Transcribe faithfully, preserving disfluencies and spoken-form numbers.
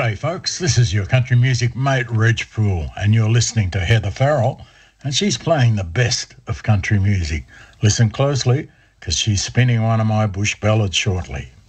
G'day folks, this is your country music mate Reg Poole, and you're listening to Heather Farrell, and she's playing the best of country music. Listen closely, because she's spinning one of my bush ballads shortly.